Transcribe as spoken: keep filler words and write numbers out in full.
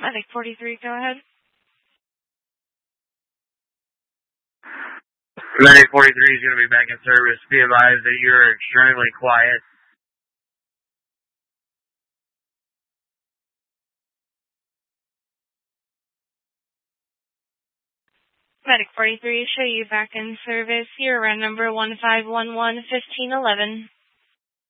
Medic forty-three, go ahead. Medic forty-three is going to be back in service. Be advised that you're extremely quiet. Medic forty-three, show you back in service. Your run number one five one one, fifteen eleven.